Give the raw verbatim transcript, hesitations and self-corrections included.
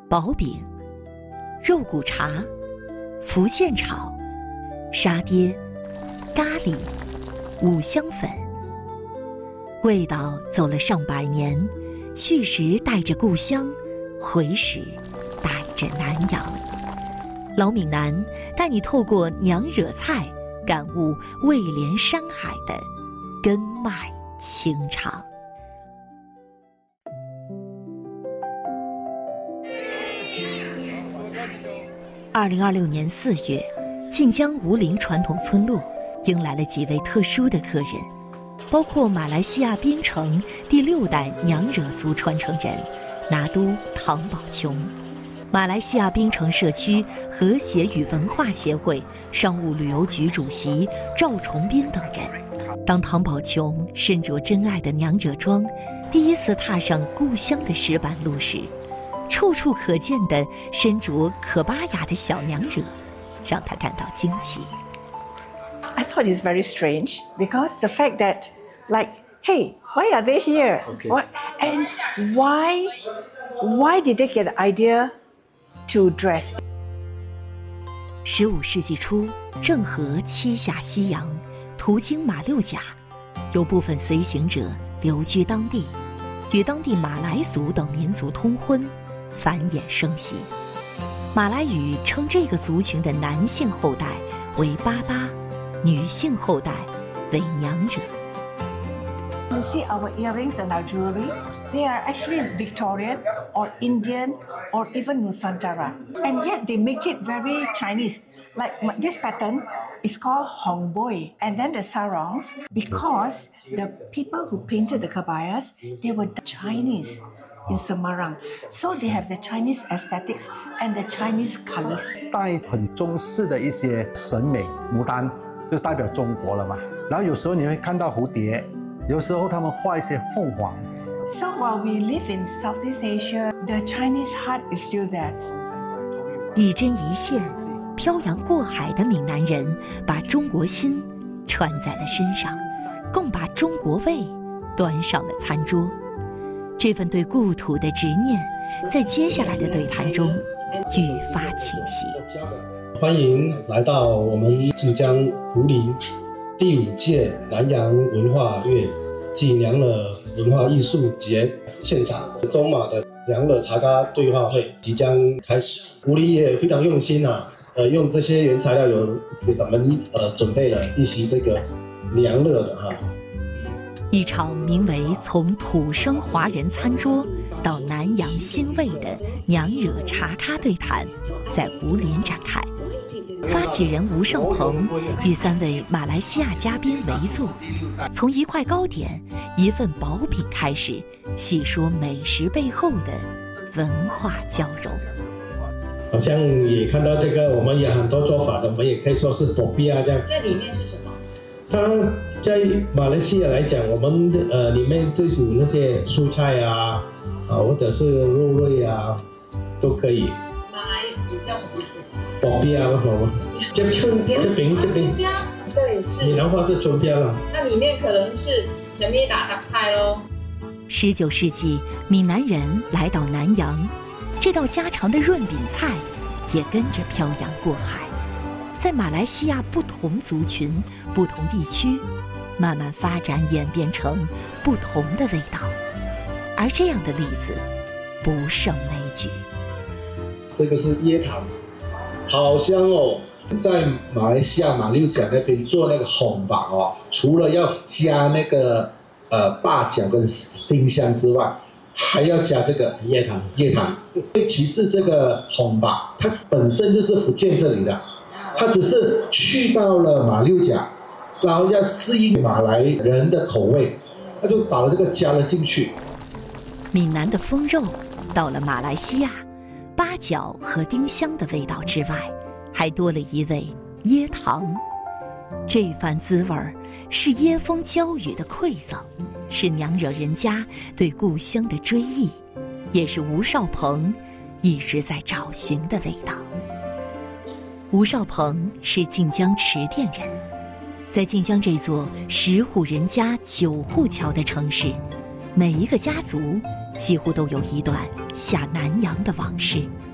薄饼、肉骨茶、福建炒、沙爹、咖喱、五香粉，味道走了上百年，去时带着故乡，回时带着南洋。老闽南带你透过娘惹菜，感悟味连山海的根脉情长。二零二六年四月，晋江吴林传统村落迎来了几位特殊的客人，包括马来西亚槟城第六代娘惹族传承人拿督唐宝琼，马来西亚槟城社区和谐与文化协会商务旅游局主席赵崇斌等人。当唐宝琼身着真爱的娘惹装，第一次踏上故乡的石板路时，处处可见的身着可巴雅的小娘惹，让他感到惊奇。 I thought it's very strange because the fact that, like, hey, why are they here? Okay. What and why, why did they get the idea to dress? 十五世纪初，郑和七下西洋，途经马六甲，有部分随行者留居当地，与当地马来族等民族通婚，繁衍生息。马来语称这个族群的男性后代为巴巴，女性后代为娘惹。 You see our earrings and our jewelry, they are actually Victorian or Indian or even Nusantara. And yet they make it very Chinese. Like this pattern is called Hong Boi. And then the sarongs, because the people who painted the kabayas, they were Chinese in Semarang. So they have the Chinese aesthetics and the Chinese colors. 带很中式的一些审美，牡丹就代表中国了嘛。然后有时候你会看到蝴蝶。 有时候他们画一些凤凰。 So while we live in Southeast Asia, the Chinese heart is still there. 一针一线，漂洋过海的闽南人把中国心穿在了身上，更把中国味端上了餐桌。这份对故土的执念，在接下来的对谈中愈发清晰。 欢迎来到我们晋江吴林 第五届南洋文化月暨娘惹文化艺术节现场，中马的娘惹茶咖对话会即将开始。吴林也非常用心啊，呃，用这些原材料有给咱们呃准备了一席这个娘惹的哈。 一场名为“从土生华人餐桌到南洋新味”的娘惹茶咖对谈，在吴林展开。 发起人吴少鹏与三位马来西亚嘉宾围坐，从一块糕点、一份薄饼开始，细说美食背后的文化交融。 好像也看到这个，我们有很多做法的，我们也可以说是薄饼啊这样。 这里面是什么？ 它在马来西亚来讲，我们呃里面就属那些蔬菜啊，啊或者是肉类啊，都可以。 马来语叫什么？ 薄饼啊，好，这春这饼这饼， 对，是。 闽南话是春饼啊。 那里面可能是什么打打菜喽？ 十九世纪，闽南人来到南洋，这道家常的润饼菜也跟着漂洋过海，在马来西亚不同族群、不同地区，慢慢发展演变成不同的味道。而这样的例子不胜枚举。 这个是椰糖。 好香哦！在马来西亚马六甲那边做那个红榜哦，除了要加那个呃八角跟丁香之外，还要加这个椰糖。椰糖，其实这个红榜它本身就是福建这里的，它只是去到了马六甲，然后要适应马来人的口味，他就把了这个加了进去。 闽南的风肉到了马来西亚。 八角和丁香的味道之外，还多了一味椰糖。这番滋味儿是椰风娇语的馈赠，是娘惹人家对故乡的追忆，也是吴少鹏一直在找寻的味道。吴少鹏是晋江池店人，在晋江这座十户人家九户桥的城市， 每一个家族几乎都有一段下南洋的往事。